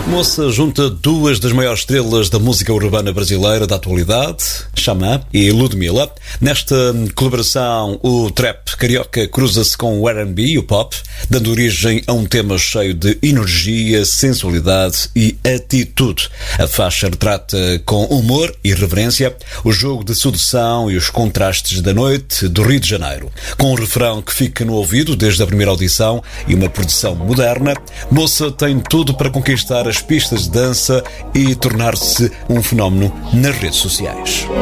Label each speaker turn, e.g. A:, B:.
A: Moça junta duas das maiores estrelas da música urbana brasileira da atualidade, Xamã e Ludmilla. Nesta colaboração, o trap carioca cruza-se com o R&B e o pop, dando origem a um tema cheio de energia, sensualidade e atitude. A faixa retrata com humor e reverência o jogo de sedução e os contrastes da noite do Rio de Janeiro. Com um refrão que fica no ouvido desde a primeira audição e uma produção moderna, Moça tem tudo para conquistar as pistas de dança e tornar-se um fenómeno nas redes sociais.